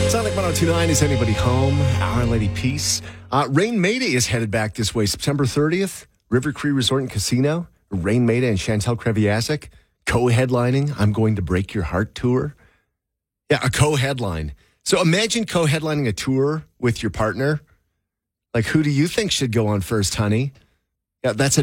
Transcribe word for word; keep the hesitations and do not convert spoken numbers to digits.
Sonic one oh two point nine, is anybody home? Our Lady Peace. Uh, Rain Maida is headed back this way September thirtieth. River Cree Resort and Casino. Rain Maida and Chantel Kreviazek co-headlining I'm Going to Break Your Heart tour. Yeah, a co-headline. So imagine co-headlining a tour with your partner. Like, who do you think should go on first, honey? Yeah, that's a